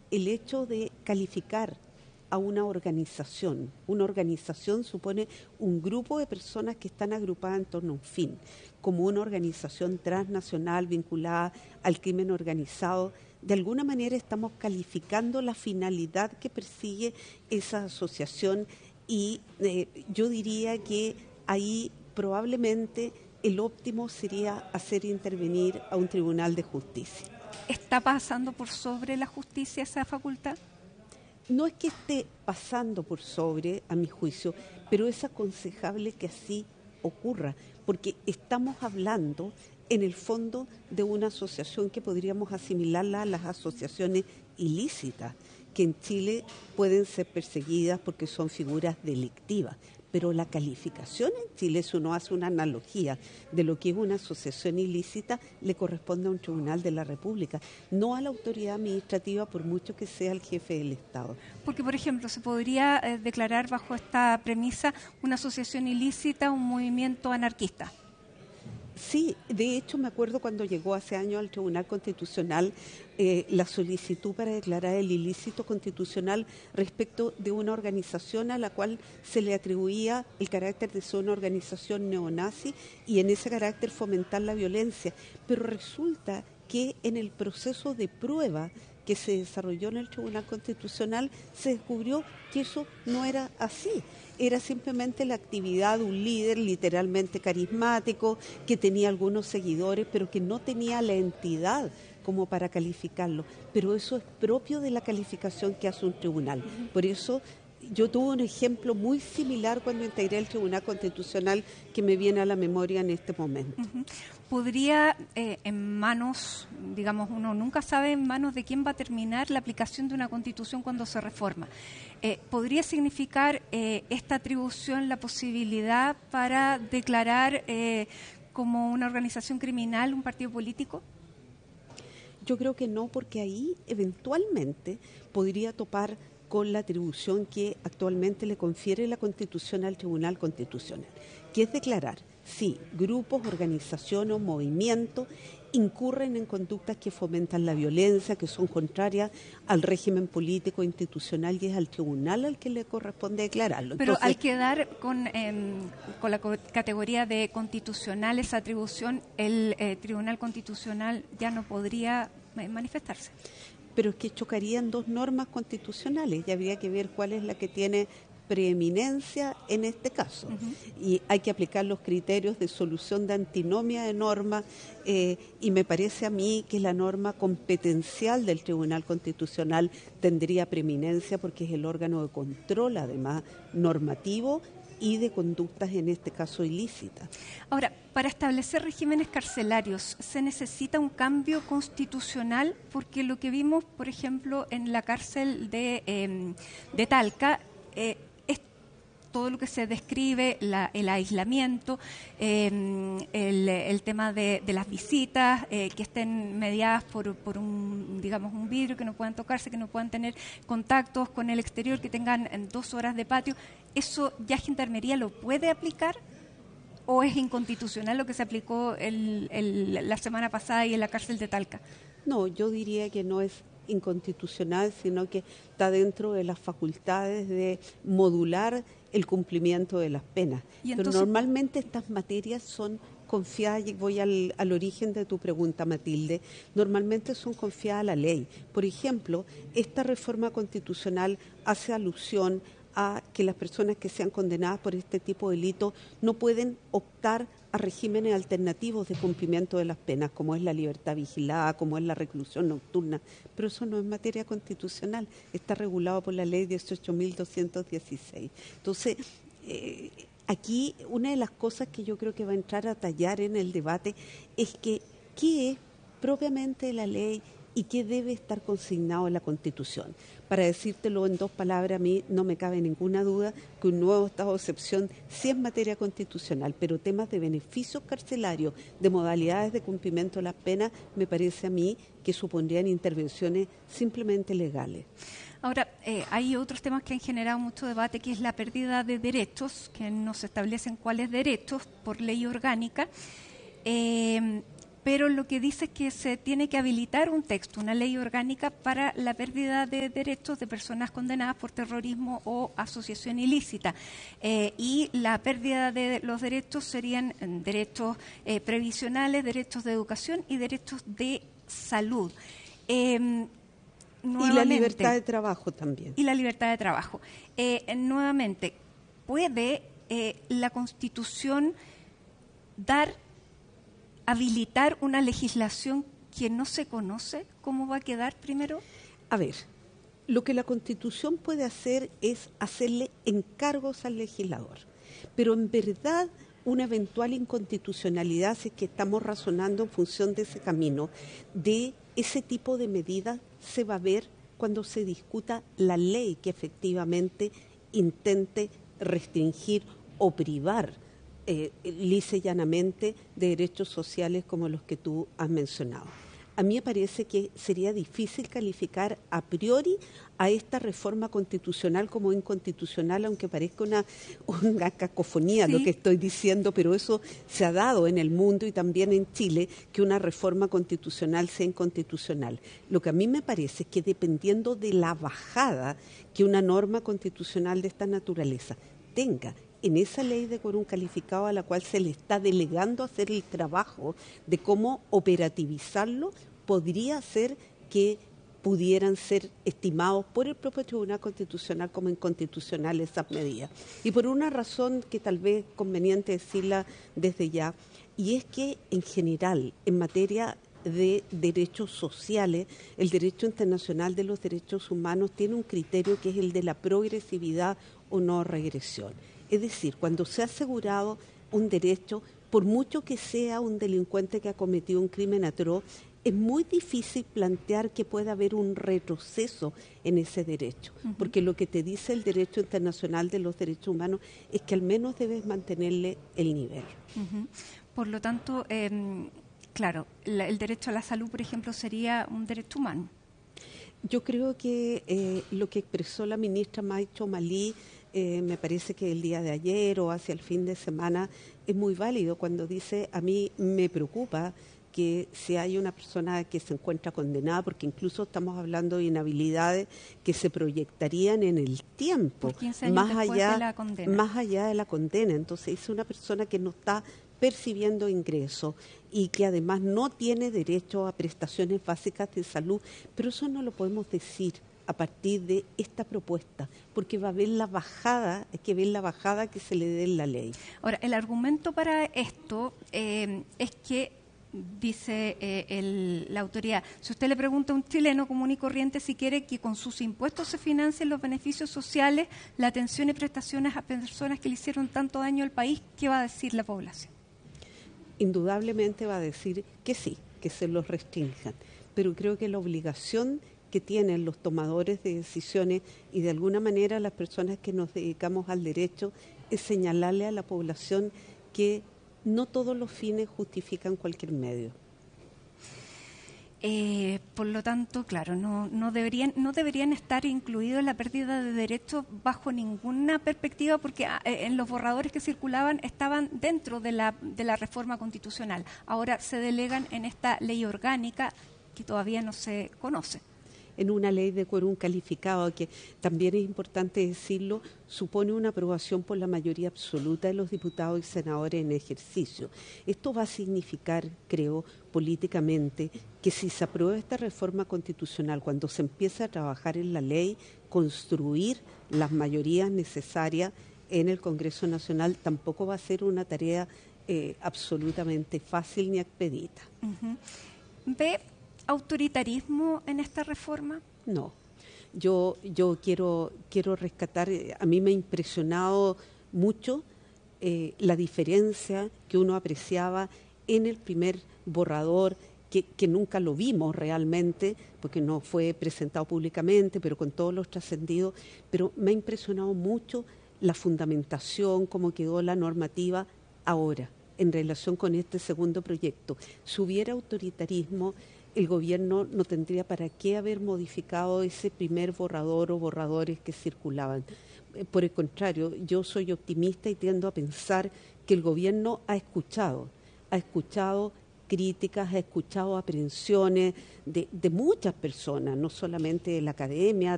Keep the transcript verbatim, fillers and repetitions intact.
el hecho de calificar a una organización. Una organización supone un grupo de personas que están agrupadas en torno a un fin, como una organización transnacional vinculada al crimen organizado. De alguna manera estamos calificando la finalidad que persigue esa asociación y eh, yo diría que ahí probablemente el óptimo sería hacer intervenir a un tribunal de justicia. ¿Está pasando por sobre la justicia esa facultad? No es que esté pasando por sobre, a mi juicio, pero es aconsejable que así ocurra, porque estamos hablando en el fondo de una asociación que podríamos asimilarla a las asociaciones ilícitas, que en Chile pueden ser perseguidas porque son figuras delictivas. Pero la calificación en Chile, si uno hace una analogía de lo que es una asociación ilícita, le corresponde a un tribunal de la República, no a la autoridad administrativa, por mucho que sea el jefe del Estado. Porque, por ejemplo, se podría eh, declarar bajo esta premisa una asociación ilícita, un movimiento anarquista. Sí, de hecho me acuerdo cuando llegó hace años al Tribunal Constitucional eh, la solicitud para declarar el ilícito constitucional respecto de una organización a la cual se le atribuía el carácter de ser una organización neonazi y en ese carácter fomentar la violencia. Pero resulta que en el proceso de prueba que se desarrolló en el Tribunal Constitucional se descubrió que eso no era así. Era simplemente la actividad de un líder literalmente carismático, que tenía algunos seguidores, pero que no tenía la entidad como para calificarlo. Pero eso es propio de la calificación que hace un tribunal. Por eso yo tuve un ejemplo muy similar cuando integré el Tribunal Constitucional que me viene a la memoria en este momento. Uh-huh. ¿Podría eh, en manos, digamos, uno nunca sabe en manos de quién va a terminar la aplicación de una Constitución cuando se reforma? Eh, ¿Podría significar eh, esta atribución la posibilidad para declarar eh, como una organización criminal un partido político? Yo creo que no, porque ahí eventualmente podría topar con la atribución que actualmente le confiere la Constitución al Tribunal Constitucional, que es declarar si grupos, organizaciones o movimientos incurren en conductas que fomentan la violencia, que son contrarias al régimen político institucional, y es al tribunal al que le corresponde declararlo. Pero Entonces, al quedar con, eh, con la categoría de constitucional esa atribución, el eh, Tribunal Constitucional ya no podría manifestarse. Pero es que chocarían dos normas constitucionales y habría que ver cuál es la que tiene preeminencia en este caso. Uh-huh. Y hay que aplicar los criterios de solución de antinomia de normas eh, y me parece a mí que la norma competencial del Tribunal Constitucional tendría preeminencia porque es el órgano de control, además, normativo y de conductas, en este caso, ilícitas. Ahora, para establecer regímenes carcelarios, ¿se necesita un cambio constitucional? Porque lo que vimos, por ejemplo, en la cárcel de, eh, de Talca, eh, es todo lo que se describe, la, el aislamiento, eh, el, el tema de, de las visitas, eh, que estén mediadas por, por un, digamos, un vidrio, que no puedan tocarse, que no puedan tener contactos con el exterior, que tengan dos horas de patio. ¿Eso ya Gendarmería lo puede aplicar? ¿O es inconstitucional lo que se aplicó el, el, la semana pasada y en la cárcel de Talca? No, yo diría que no es inconstitucional, sino que está dentro de las facultades de modular el cumplimiento de las penas. Entonces, pero normalmente estas materias son confiadas, y voy al, al origen de tu pregunta, Matilde, normalmente son confiadas a la ley. Por ejemplo, esta reforma constitucional hace alusión a que las personas que sean condenadas por este tipo de delitos no pueden optar a regímenes alternativos de cumplimiento de las penas, como es la libertad vigilada, como es la reclusión nocturna, pero eso no es materia constitucional, está regulado por la ley dieciocho mil doscientos dieciséis. Entonces, eh, aquí una de las cosas que yo creo que va a entrar a tallar en el debate es que qué es propiamente la ley y qué debe estar consignado en la Constitución. Para decírtelo en dos palabras, a mí no me cabe ninguna duda que un nuevo estado de excepción sí es materia constitucional, pero temas de beneficios carcelarios, de modalidades de cumplimiento de las penas, me parece a mí que supondrían intervenciones simplemente legales. Ahora, eh, hay otros temas que han generado mucho debate, que es la pérdida de derechos, que no se establecen cuáles derechos por ley orgánica. Eh, pero lo que dice es que se tiene que habilitar un texto, una ley orgánica para la pérdida de derechos de personas condenadas por terrorismo o asociación ilícita. Eh, y la pérdida de los derechos serían derechos eh, previsionales, derechos de educación y derechos de salud. Eh, y la libertad de trabajo también. Y la libertad de trabajo. Eh, nuevamente, ¿puede eh, la Constitución dar, habilitar una legislación que no se conoce? ¿Cómo va a quedar primero? A ver, lo que la Constitución puede hacer es hacerle encargos al legislador, pero en verdad una eventual inconstitucionalidad, si es que estamos razonando en función de ese camino, de ese tipo de medidas se va a ver cuando se discuta la ley que efectivamente intente restringir o privar eh, lisa y llanamente de derechos sociales como los que tú has mencionado. A mí me parece que sería difícil calificar a priori a esta reforma constitucional como inconstitucional, aunque parezca una, una cacofonía sí. lo que estoy diciendo, pero eso se ha dado en el mundo y también en Chile, que una reforma constitucional sea inconstitucional. Lo que a mí me parece es que dependiendo de la bajada que una norma constitucional de esta naturaleza tenga en esa ley de quórum calificado a la cual se le está delegando hacer el trabajo de cómo operativizarlo, podría ser que pudieran ser estimados por el propio Tribunal Constitucional como inconstitucionales esas medidas. Y por una razón que tal vez es conveniente decirla desde ya, y es que en general, en materia de derechos sociales, el derecho internacional de los derechos humanos tiene un criterio que es el de la progresividad o no regresión. Es decir, cuando se ha asegurado un derecho, por mucho que sea un delincuente que ha cometido un crimen atroz, es muy difícil plantear que pueda haber un retroceso en ese derecho, uh-huh. porque lo que te dice el derecho internacional de los derechos humanos es que al menos debes mantenerle el nivel. Uh-huh. Por lo tanto, eh, claro, la, el derecho a la salud, por ejemplo, sería un derecho humano. Yo creo que eh, lo que expresó la ministra Maicho Malí, eh, me parece que el día de ayer o hacia el fin de semana, es muy válido cuando dice, a mí me preocupa que si hay una persona que se encuentra condenada, porque incluso estamos hablando de inhabilidades que se proyectarían en el tiempo, más allá, de la condena. más allá de la condena. Entonces es una persona que no está percibiendo ingresos y que además no tiene derecho a prestaciones básicas de salud, pero eso no lo podemos decir a partir de esta propuesta, porque va a haber la bajada, hay que ver la bajada que se le dé en la ley. Ahora, el argumento para esto eh, es que dice eh, el, la autoridad, si usted le pregunta a un chileno común y corriente si quiere que con sus impuestos se financien los beneficios sociales, la atención y prestaciones a personas que le hicieron tanto daño al país, ¿qué va a decir la población? Indudablemente va a decir que sí, que se los restrinjan, pero creo que la obligación que tienen los tomadores de decisiones y de alguna manera las personas que nos dedicamos al derecho es señalarle a la población que no todos los fines justifican cualquier medio. Eh, por lo tanto, claro, no, no deberían no deberían estar incluidos en la pérdida de derechos bajo ninguna perspectiva, porque eh, en los borradores que circulaban estaban dentro de la, de la reforma constitucional. Ahora se delegan en esta ley orgánica que todavía no se conoce. En una ley de quórum calificado, que también es importante decirlo, supone una aprobación por la mayoría absoluta de los diputados y senadores en ejercicio. Esto va a significar, creo, políticamente, que si se aprueba esta reforma constitucional, cuando se empiece a trabajar en la ley, construir las mayorías necesarias en el Congreso Nacional, tampoco va a ser una tarea eh, absolutamente fácil ni expedita. Uh-huh. ¿Ve autoritarismo en esta reforma? No, yo yo quiero quiero rescatar, a mí me ha impresionado mucho eh, la diferencia que uno apreciaba en el primer borrador, que, que nunca lo vimos realmente, porque no fue presentado públicamente, pero con todos los trascendidos, pero me ha impresionado mucho la fundamentación, cómo quedó la normativa ahora, en relación con este segundo proyecto. Si hubiera autoritarismo, el gobierno no tendría para qué haber modificado ese primer borrador o borradores que circulaban. Por el contrario, yo soy optimista y tiendo a pensar que el gobierno ha escuchado, ha escuchado críticas, ha escuchado aprehensiones de, de muchas personas, no solamente de la academia,